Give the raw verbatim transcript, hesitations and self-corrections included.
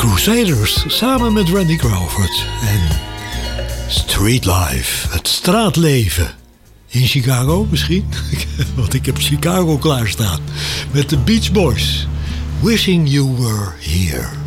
Crusaders samen met Randy Crawford en Street Life, het straatleven in Chicago misschien, want ik heb Chicago klaarstaan met de Beach Boys. Wishing You Were Here.